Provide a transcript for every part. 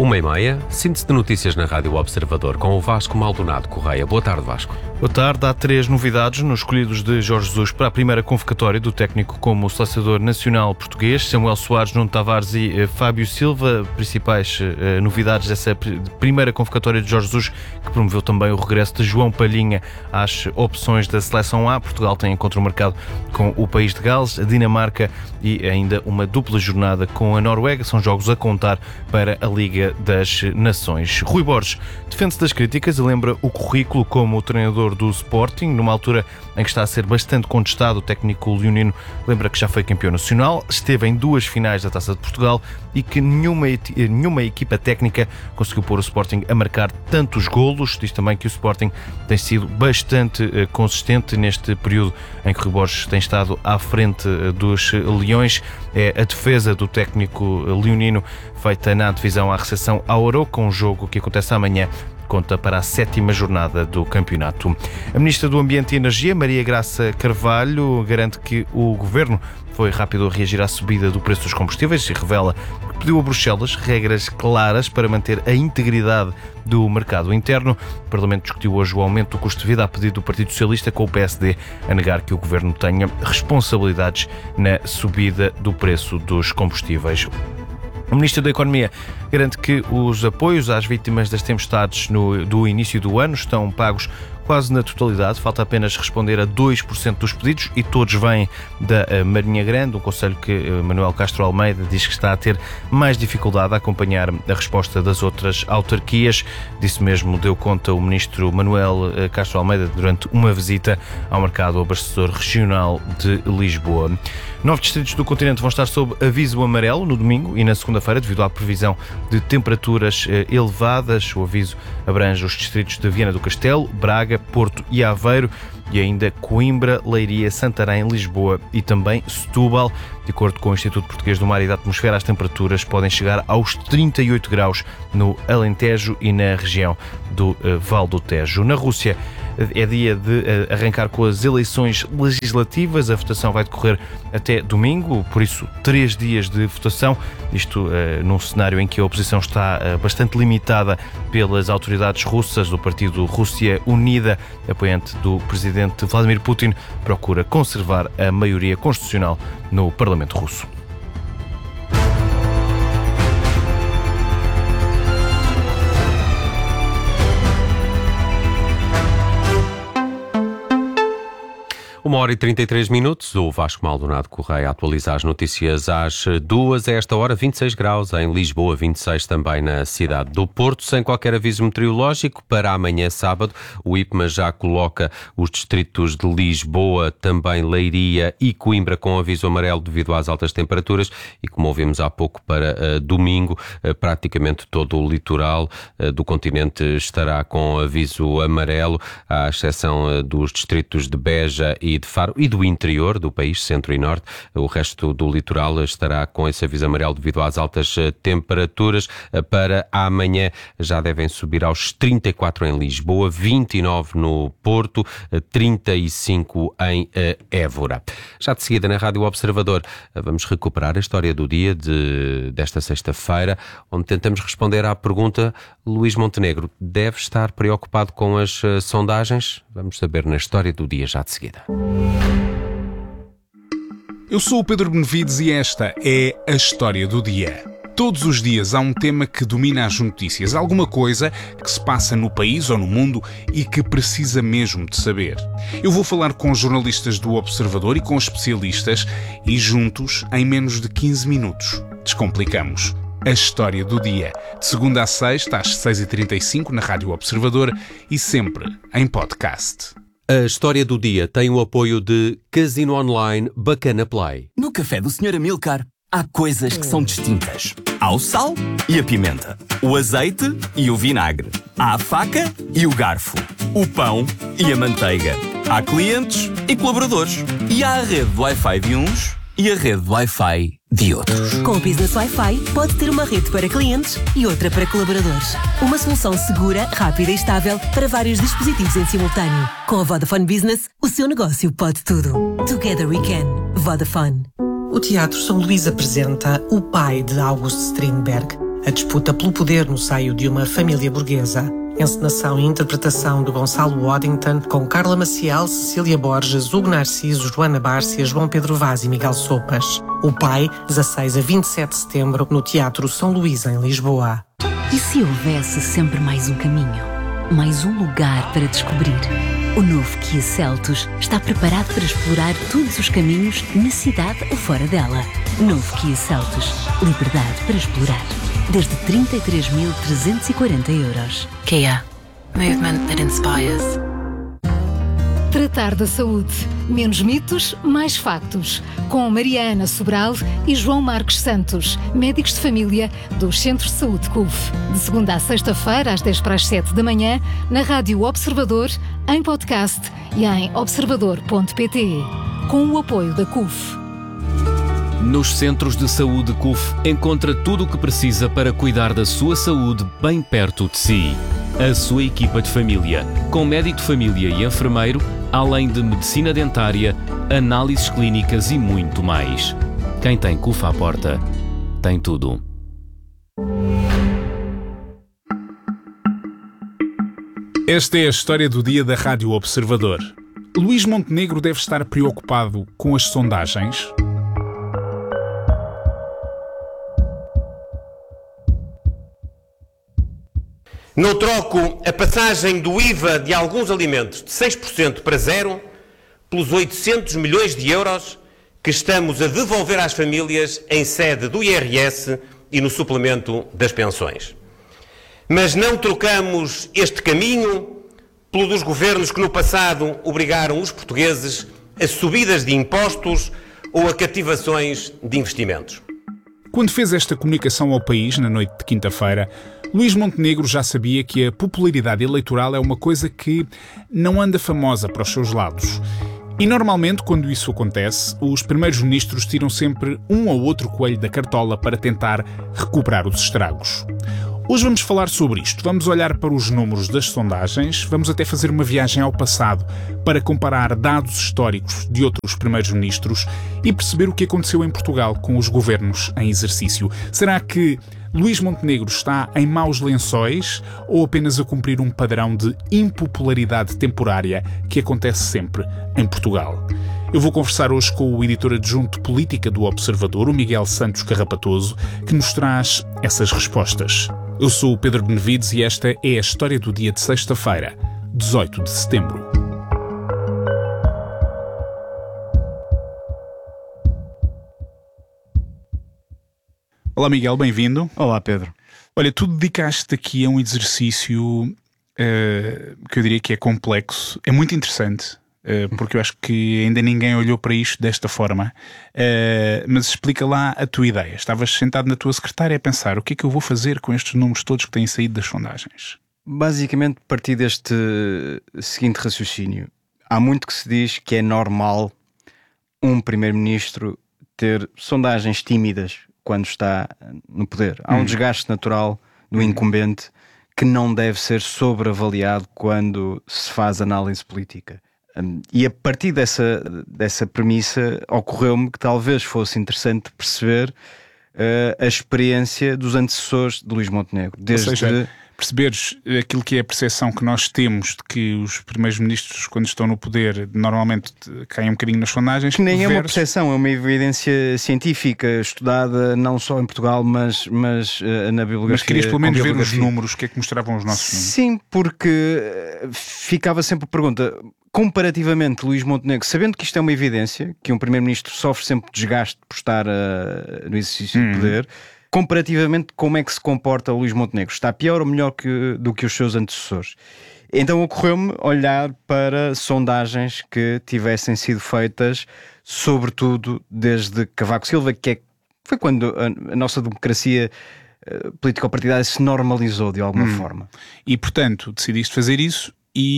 1h30, síntese de notícias na Rádio Observador com o Vasco Maldonado Correia. Boa tarde, Vasco. Boa tarde. Há 3 novidades nos escolhidos de Jorge Jesus para a primeira convocatória do técnico como selecionador nacional português. Samuel Soares, Nuno Tavares e Fábio Silva, principais novidades dessa primeira convocatória de Jorge Jesus, que promoveu também o regresso de João Palhinha às opções da Seleção A. Portugal tem encontro marcado com o país de Gales, a Dinamarca e ainda uma dupla jornada com a Noruega. São jogos a contar para a Liga das Nações. Rui Borges defende-se das críticas e lembra o currículo como treinador do Sporting, numa altura em que está a ser bastante contestado. O técnico leonino lembra que já foi campeão nacional, esteve em 2 finais da Taça de Portugal e que nenhuma equipa técnica conseguiu pôr o Sporting a marcar tantos golos. Diz também que o Sporting tem sido bastante consistente neste período em que Rui Borges tem estado à frente dos Leões. É a defesa do técnico leonino feita na divisão à recepção ao Arouca, um jogo que acontece amanhã, conta para a 7ª jornada do campeonato. A Ministra do Ambiente e Energia, Maria Graça Carvalho, garante que o Governo foi rápido a reagir à subida do preço dos combustíveis e revela que pediu a Bruxelas regras claras para manter a integridade do mercado interno. O Parlamento discutiu hoje o aumento do custo de vida a pedido do Partido Socialista, com o PSD a negar que o Governo tenha responsabilidades na subida do preço dos combustíveis. O Ministro da Economia garante que os apoios às vítimas das tempestades do início do ano estão pagos quase na totalidade. Falta apenas responder a 2% dos pedidos e todos vêm da Marinha Grande, um conselho que Manuel Castro Almeida diz que está a ter mais dificuldade a acompanhar a resposta das outras autarquias. Disso mesmo deu conta o Ministro Manuel Castro Almeida durante uma visita ao mercado abastecedor regional de Lisboa. 9 distritos do continente vão estar sob aviso amarelo no domingo e na segunda-feira, devido à previsão de temperaturas elevadas. O aviso abrange os distritos de Viana do Castelo, Braga, Porto e Aveiro, e ainda Coimbra, Leiria, Santarém, Lisboa e também Setúbal. De acordo com o Instituto Português do Mar e da Atmosfera, as temperaturas podem chegar aos 38 graus no Alentejo e na região do Val do Tejo. Na Rússia, é dia de arrancar com as eleições legislativas. A votação vai decorrer até domingo, por isso 3 dias de votação. Isto num cenário em que a oposição está bastante limitada pelas autoridades russas. O partido Rússia Unida, apoiante do presidente Vladimir Putin, procura conservar a maioria constitucional no Parlamento russo. Uma hora e 33 minutos, o Vasco Maldonado Correia atualiza as notícias às 2. A esta hora, 26 graus em Lisboa, 26 também na cidade do Porto, sem qualquer aviso meteorológico. Para amanhã, sábado, o IPMA já coloca os distritos de Lisboa, também Leiria e Coimbra com aviso amarelo devido às altas temperaturas e, como ouvimos há pouco, para domingo, praticamente todo o litoral do continente estará com aviso amarelo, à exceção dos distritos de Beja e de Faro e do interior do país, centro e norte. O resto do litoral estará com esse aviso amarelo devido às altas temperaturas. Para amanhã já devem subir aos 34 em Lisboa, 29 no Porto, 35 em Évora. Já de seguida na Rádio Observador vamos recuperar a história do dia desta sexta-feira, onde tentamos responder à pergunta: Luís Montenegro deve estar preocupado com as sondagens? Vamos saber na história do dia já de seguida. Eu sou o Pedro Benevides e esta é a História do Dia. Todos os dias há um tema que domina as notícias, alguma coisa que se passa no país ou no mundo e que precisa mesmo de saber. Eu vou falar com jornalistas do Observador e com especialistas e juntos, em menos de 15 minutos, descomplicamos a História do Dia. De segunda a sexta, às 6h35 na Rádio Observador e sempre em podcast. A História do Dia tem o apoio de Casino Online Bacana Play. No café do Sr. Amilcar há coisas que são distintas. Há o sal e a pimenta, o azeite e o vinagre, há a faca e o garfo, o pão e a manteiga. Há clientes e colaboradores. E há a rede de Wi-Fi de uns e a rede de Wi-Fi de outros. Com o Business Wi-Fi, pode ter uma rede para clientes e outra para colaboradores. Uma solução segura, rápida e estável para vários dispositivos em simultâneo. Com a Vodafone Business, o seu negócio pode tudo. Together we can. Vodafone. O Teatro São Luís apresenta O Pai de August Strindberg, a disputa pelo poder no seio de uma família burguesa. Encenação e interpretação de Gonçalo Waddington, com Carla Maciel, Cecília Borges, Hugo Narciso, Joana Bárcia, João Pedro Vaz e Miguel Sopas. O Pai, 16 a 27 de setembro, no Teatro São Luís, em Lisboa. E se houvesse sempre mais um caminho? Mais um lugar para descobrir? O novo Kia Seltos está preparado para explorar todos os caminhos na cidade ou fora dela. Novo Kia Seltos. Liberdade para explorar. Desde 33.340 euros. Kia. Movement that inspires. Tratar da saúde. Menos mitos, mais factos. Com Mariana Sobral e João Marcos Santos, médicos de família dos Centros de Saúde CUF. De segunda a sexta-feira, às 10:07 da manhã, na Rádio Observador, em podcast e em observador.pt. Com o apoio da CUF. Nos Centros de Saúde CUF encontra tudo o que precisa para cuidar da sua saúde bem perto de si. A sua equipa de família, com médico de família e enfermeiro, além de medicina dentária, análises clínicas e muito mais. Quem tem CUF à porta, tem tudo. Esta é a história do dia da Rádio Observador. Luís Montenegro deve estar preocupado com as sondagens? Não troco a passagem do IVA de alguns alimentos de 6% para 0% pelos 800 milhões de euros que estamos a devolver às famílias em sede do IRS e no suplemento das pensões. Mas não trocamos este caminho pelo dos governos que no passado obrigaram os portugueses a subidas de impostos ou a cativações de investimentos. Quando fez esta comunicação ao país, na noite de quinta-feira, Luís Montenegro já sabia que a popularidade eleitoral é uma coisa que não anda famosa para os seus lados. E normalmente, quando isso acontece, os primeiros ministros tiram sempre um ou outro coelho da cartola para tentar recuperar os estragos. Hoje vamos falar sobre isto. Vamos olhar para os números das sondagens, vamos até fazer uma viagem ao passado para comparar dados históricos de outros primeiros ministros e perceber o que aconteceu em Portugal com os governos em exercício. Será que Luís Montenegro está em maus lençóis ou apenas a cumprir um padrão de impopularidade temporária que acontece sempre em Portugal? Eu vou conversar hoje com o editor adjunto de política do Observador, o Miguel Santos Carrapatoso, que nos traz essas respostas. Eu sou o Pedro Benevides e esta é a história do dia de sexta-feira, 18 de setembro. Olá Miguel, bem-vindo. Olá Pedro. Olha, tu dedicaste aqui a um exercício que eu diria que é complexo, é muito interessante, porque eu acho que ainda ninguém olhou para isto desta forma, mas explica lá a tua ideia. Estavas sentado na tua secretária a pensar o que é que eu vou fazer com estes números todos que têm saído das sondagens? Basicamente parti deste seguinte raciocínio. Há muito que se diz que é normal um primeiro-ministro ter sondagens tímidas quando está no poder. Há um desgaste natural do incumbente que não deve ser sobreavaliado quando se faz análise política. E a partir dessa premissa ocorreu-me que talvez fosse interessante perceber a experiência dos antecessores de Luís Montenegro. Desde... Ou seja, perceberes aquilo que é a percepção que nós temos de que os primeiros ministros, quando estão no poder, normalmente caem um bocadinho nas sondagens. Que nem é uma percepção, é uma evidência científica estudada não só em Portugal, mas na bibliografia. Mas querias pelo menos ver os números, o que é que mostravam os nossos números? Sim, porque ficava sempre a pergunta, comparativamente Luís Montenegro, sabendo que isto é uma evidência, que um primeiro-ministro sofre sempre desgaste por estar no exercício de poder, comparativamente, como é que se comporta Luís Montenegro? Está pior ou melhor do que os seus antecessores? Então ocorreu-me olhar para sondagens que tivessem sido feitas, sobretudo desde Cavaco Silva, foi quando a nossa democracia político-partidária se normalizou de alguma forma. E, portanto, decidiste fazer isso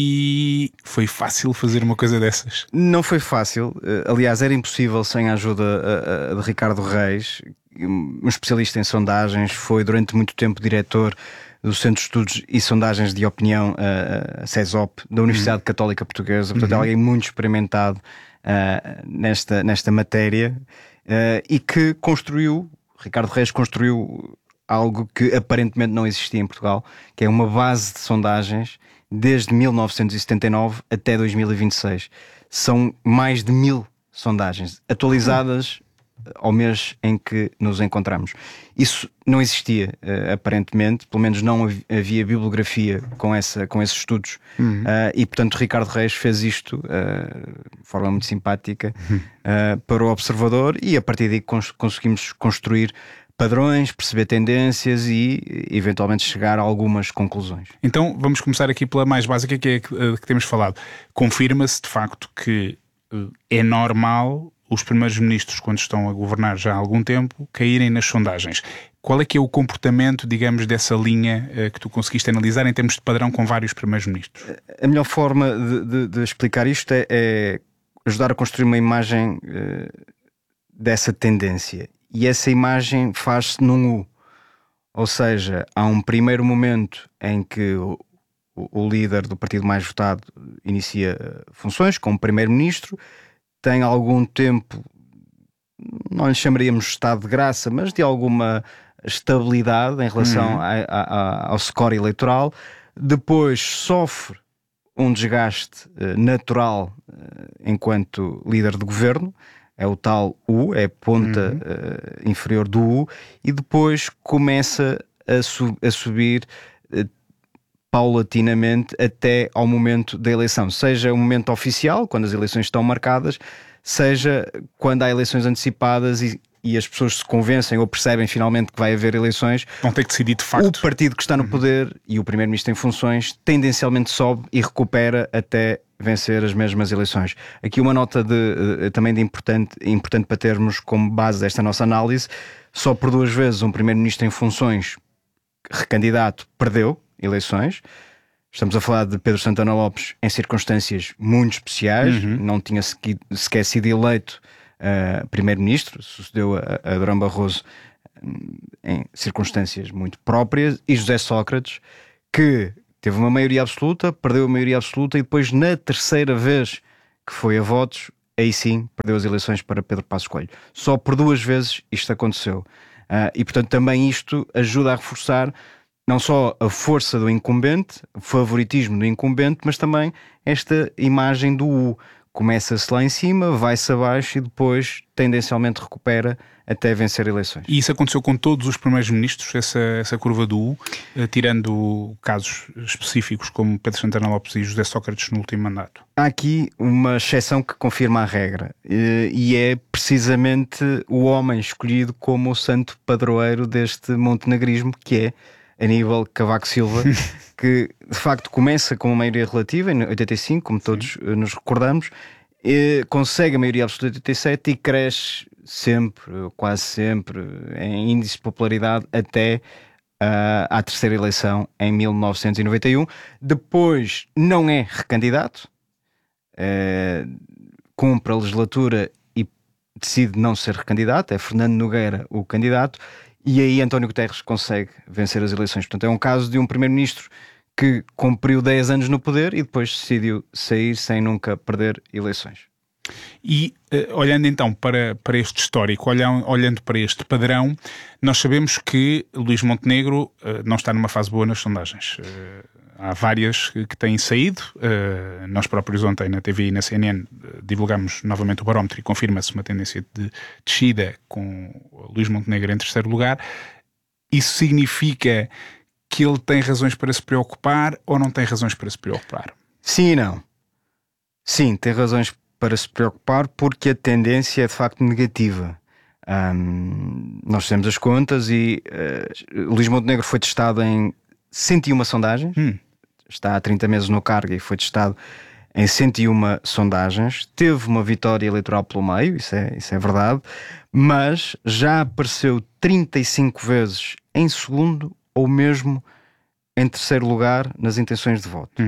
e foi fácil fazer uma coisa dessas? Não foi fácil. Aliás, era impossível sem a ajuda de Ricardo Reis, um especialista em sondagens, foi durante muito tempo diretor do Centro de Estudos e Sondagens de Opinião, a CESOP, da Universidade Católica Portuguesa. Portanto, é alguém muito experimentado nesta matéria e que Ricardo Reis construiu algo que aparentemente não existia em Portugal, que é uma base de sondagens desde 1979 até 2026. São mais de 1000 sondagens atualizadas ao mês em que nos encontramos. Isso não existia, aparentemente, pelo menos não havia bibliografia com esses estudos. E, portanto, Ricardo Reis fez isto de forma muito simpática para o Observador, e a partir daí conseguimos construir padrões, perceber tendências e, eventualmente, chegar a algumas conclusões. Então, vamos começar aqui pela mais básica, que é a que temos falado. Confirma-se, de facto, que é normal os primeiros ministros, quando estão a governar já há algum tempo, caírem nas sondagens. Qual é que é o comportamento, digamos, dessa linha que tu conseguiste analisar em termos de padrão com vários primeiros ministros? A melhor forma de explicar isto é ajudar a construir uma imagem dessa tendência. E essa imagem faz-se num U. Ou seja, há um primeiro momento em que o líder do partido mais votado inicia funções como primeiro-ministro, tem algum tempo, não lhe chamaríamos estado de graça, mas de alguma estabilidade em relação ao score eleitoral. Depois sofre um desgaste natural enquanto líder de governo, é o tal U, é a ponta inferior do U, e depois começa a subir paulatinamente até ao momento da eleição, seja o momento oficial, quando as eleições estão marcadas, seja quando há eleições antecipadas e as pessoas se convencem ou percebem finalmente que vai haver eleições. Vão ter que decidir de facto. O partido que está no poder e o primeiro-ministro em funções tendencialmente sobe e recupera até vencer as mesmas eleições. Aqui uma nota também de importante para termos como base desta nossa análise: só por 2 vezes um primeiro-ministro em funções recandidato perdeu eleições. Estamos a falar de Pedro Santana Lopes em circunstâncias muito especiais, não tinha sequer sido eleito primeiro-ministro, sucedeu a Durão Barroso em circunstâncias muito próprias, e José Sócrates, que teve uma maioria absoluta, perdeu a maioria absoluta, e depois, na terceira vez que foi a votos, aí sim perdeu as eleições para Pedro Passos Coelho. Só por 2 vezes isto aconteceu. E portanto também isto ajuda a reforçar não só a força do incumbente, o favoritismo do incumbente, mas também esta imagem do U. Começa-se lá em cima, vai-se abaixo e depois tendencialmente recupera até vencer eleições. E isso aconteceu com todos os primeiros ministros, essa curva do U, tirando casos específicos como Pedro Santana Lopes e José Sócrates no último mandato? Há aqui uma exceção que confirma a regra, e é precisamente o homem escolhido como o santo padroeiro deste montenegrismo, que é Aníbal Cavaco Silva, que de facto começa com uma maioria relativa em 85, como todos nos recordamos, consegue a maioria absoluta em 87 e cresce sempre, quase sempre, em índice de popularidade até à terceira eleição em 1991. Depois não é recandidato, cumpre a legislatura e decide não ser recandidato, é Fernando Nogueira o candidato. E aí António Guterres consegue vencer as eleições. Portanto, é um caso de um primeiro-ministro que cumpriu 10 anos no poder e depois decidiu sair sem nunca perder eleições. E olhando então para este histórico, olhando para este padrão, nós sabemos que Luís Montenegro não está numa fase boa nas sondagens. Há várias que têm saído. Nós próprios ontem na TV e na CNN divulgamos novamente o barómetro e confirma-se uma tendência de descida com Luís Montenegro em terceiro lugar. Isso significa que ele tem razões para se preocupar ou não tem razões para se preocupar? Sim e não. Sim, tem razões para se preocupar porque a tendência é de facto negativa. Nós fizemos as contas e Luís Montenegro foi testado em 101 sondagens. Está há 30 meses no cargo e foi testado em 101 sondagens. Teve uma vitória eleitoral pelo meio, isso é verdade, mas já apareceu 35 vezes em segundo ou mesmo em terceiro lugar nas intenções de voto.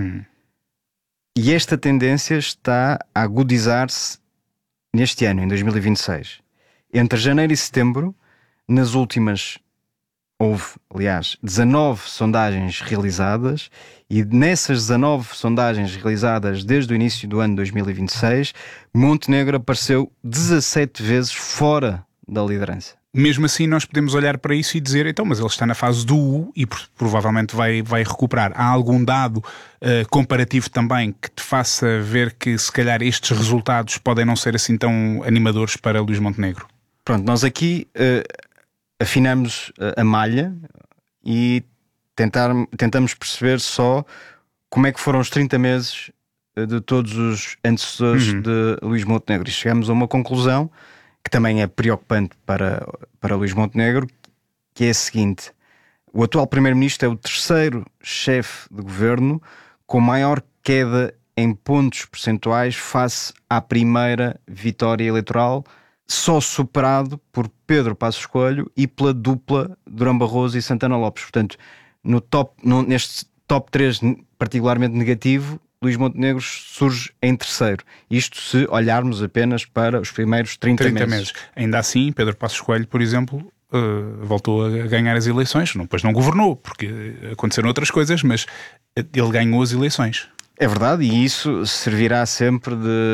E esta tendência está a agudizar-se neste ano, em 2026. Entre janeiro e setembro, nas últimas... houve, aliás, 19 sondagens realizadas, e nessas 19 sondagens realizadas desde o início do ano 2026, Montenegro apareceu 17 vezes fora da liderança. Mesmo assim, nós podemos olhar para isso e dizer, então, mas ele está na fase do U e provavelmente vai recuperar. Há algum dado comparativo também que te faça ver que, se calhar, estes resultados podem não ser assim tão animadores para Luís Montenegro? Pronto, nós aqui afinamos a malha e tentamos perceber só como é que foram os 30 meses de todos os antecessores de Luís Montenegro. E chegamos a uma conclusão que também é preocupante para Luís Montenegro, que é a seguinte: o atual primeiro-ministro é o terceiro chefe de governo com maior queda em pontos percentuais face à primeira vitória eleitoral, só superado por Pedro Passos Coelho e pela dupla Durão Barroso e Santana Lopes. Portanto, neste top 3 particularmente negativo, Luís Montenegro surge em terceiro. Isto se olharmos apenas para os primeiros 30 meses. Ainda assim, Pedro Passos Coelho, por exemplo, voltou a ganhar as eleições. Depois não governou, porque aconteceram outras coisas, mas ele ganhou as eleições. É verdade, e isso servirá sempre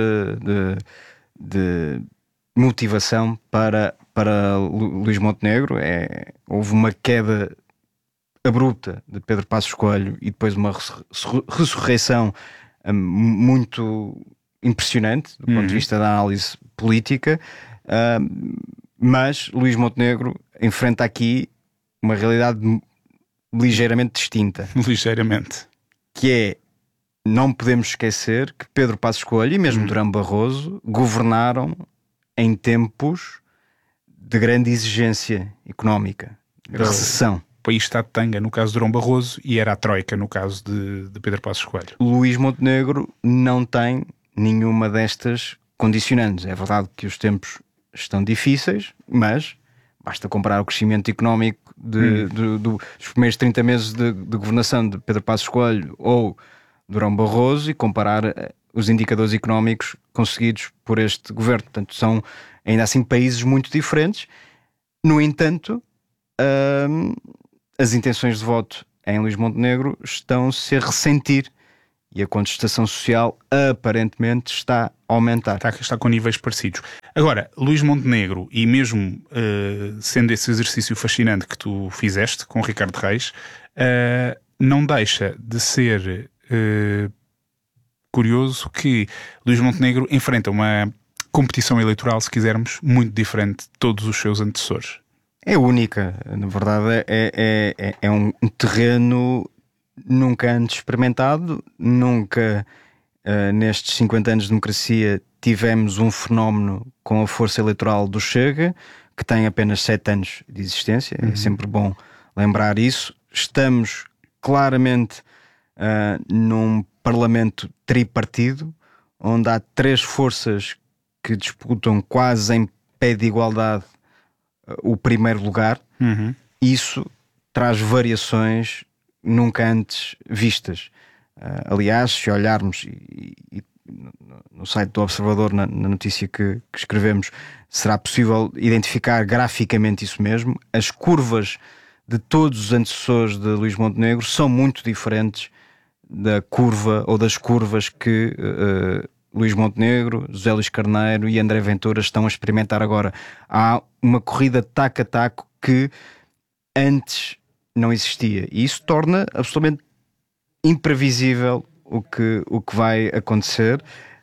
de motivação para Luís Montenegro. Houve uma queda abrupta de Pedro Passos Coelho e depois uma ressurreição muito impressionante do ponto de vista da análise política, mas Luís Montenegro enfrenta aqui uma realidade ligeiramente distinta. Ligeiramente. Que é, não podemos esquecer que Pedro Passos Coelho e mesmo Durão Barroso governaram em tempos de grande exigência económica, de recessão. O país está de tanga no caso de Durão Barroso e era a troika no caso de Pedro Passos Coelho. Luís Montenegro não tem nenhuma destas condicionantes. É verdade que os tempos estão difíceis, mas basta comparar o crescimento económico dos primeiros 30 meses de governação de Pedro Passos Coelho ou Durão Barroso e comparar os indicadores económicos conseguidos por este governo. Portanto, são ainda assim países muito diferentes. No entanto, as intenções de voto em Luís Montenegro estão-se a ressentir e a contestação social aparentemente está a aumentar. Está com níveis parecidos. Agora, Luís Montenegro, e mesmo sendo esse exercício fascinante que tu fizeste com Ricardo Reis, não deixa de ser curioso que Luís Montenegro enfrenta uma competição eleitoral, se quisermos, muito diferente de todos os seus antecessores. É única, na verdade é um terreno nunca antes experimentado, nunca nestes 50 anos de democracia tivemos um fenómeno com a força eleitoral do Chega, que tem apenas 7 anos de existência, é sempre bom lembrar isso. Estamos claramente num parlamento tripartido, onde há 3 forças que disputam quase em pé de igualdade o primeiro lugar. Isso traz variações nunca antes vistas. Aliás, se olharmos no site do Observador, na notícia que escrevemos, será possível identificar graficamente isso mesmo. As curvas de todos os antecessores de Luís Montenegro são muito diferentes da curva ou das curvas que Luís Montenegro, José Luís Carneiro e André Ventura estão a experimentar agora. Há uma corrida taco a taco que antes não existia, e isso torna absolutamente imprevisível o que vai acontecer.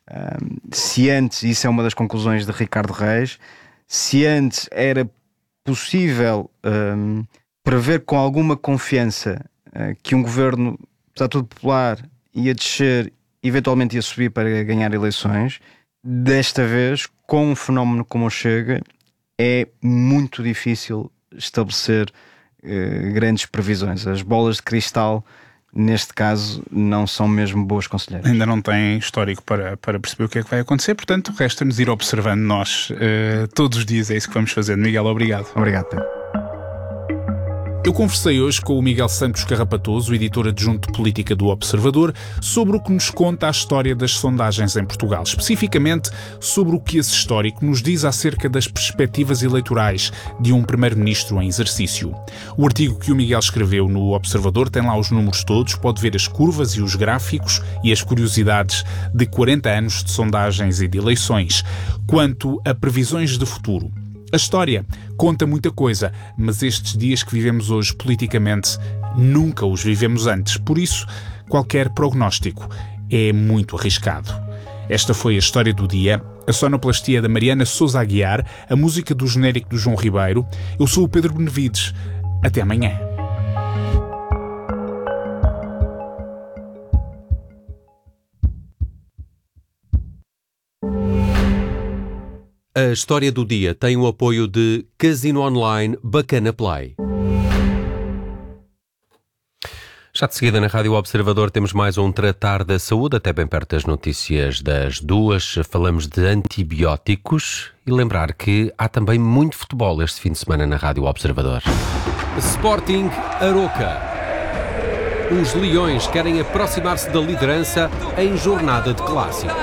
Se antes, isso é uma das conclusões de Ricardo Reis, se antes era possível prever com alguma confiança que um governo, apesar de tudo popular, ia descer, eventualmente ia subir para ganhar eleições, desta vez, com um fenómeno como o Chega, é muito difícil estabelecer grandes previsões. As bolas de cristal, neste caso, não são mesmo boas conselheiras. Ainda não tem histórico para perceber o que é que vai acontecer, portanto, resta-nos ir observando nós todos os dias. É isso que vamos fazendo. Miguel, obrigado. Obrigado, Pedro. Eu conversei hoje com o Miguel Santos Carrapatoso, editor adjunto de política do Observador, sobre o que nos conta a história das sondagens em Portugal, especificamente sobre o que esse histórico nos diz acerca das perspectivas eleitorais de um primeiro-ministro em exercício. O artigo que o Miguel escreveu no Observador tem lá os números todos, pode ver as curvas e os gráficos e as curiosidades de 40 anos de sondagens e de eleições. Quanto a previsões de futuro, A história conta muita coisa, mas estes dias que vivemos hoje politicamente nunca os vivemos antes. Por isso, qualquer prognóstico é muito arriscado. Esta foi a história do dia, a sonoplastia da Mariana Sousa Aguiar, a música do genérico do João Ribeiro. Eu sou o Pedro Benevides. Até amanhã. A história do dia tem o apoio de Casino Online Bacana Play. Já de seguida na Rádio Observador temos mais um Tratar da Saúde, até bem perto das notícias das 2. Falamos de antibióticos e lembrar que há também muito futebol este fim de semana na Rádio Observador. Sporting Aroca. Os Leões querem aproximar-se da liderança em jornada de clássico.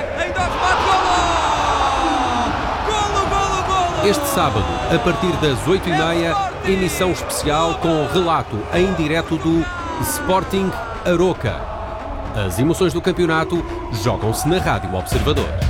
Este sábado, a partir das 8h30, emissão especial com relato em direto do Sporting Aroca. As emoções do campeonato jogam-se na Rádio Observador.